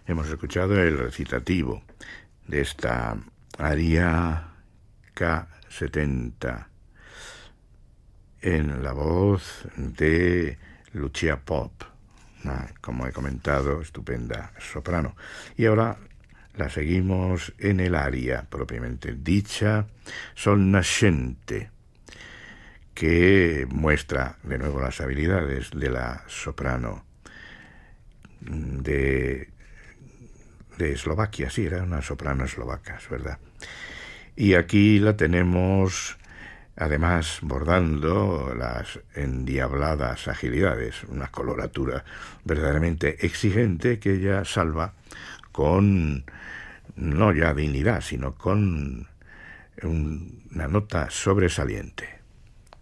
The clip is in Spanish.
hemos escuchado el recitativo de esta aria K70 en la voz de Lucia Pope, como he comentado, estupenda soprano. Y ahora la seguimos en el aria propiamente dicha, Sol nascente, que muestra de nuevo las habilidades de la soprano de Eslovaquia. Sí, era una soprano eslovaca, es verdad. Y aquí la tenemos además bordando las endiabladas agilidades, una coloratura verdaderamente exigente que ella salva con no ya dignidad, sino con una nota sobresaliente.